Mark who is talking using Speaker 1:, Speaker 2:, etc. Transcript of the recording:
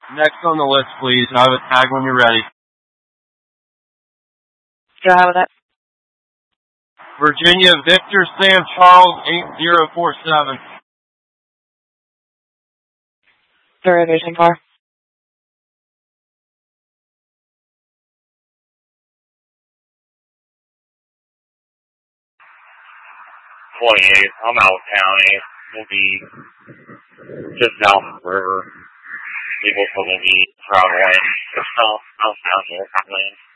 Speaker 1: Next on the list, please. I have a tag when you're ready.
Speaker 2: Go ahead with that.
Speaker 1: Virginia Victor Sam Charles 8047.
Speaker 2: Verification car.
Speaker 3: I'm out of county. We'll be just south of the river. People will be traveling south down here.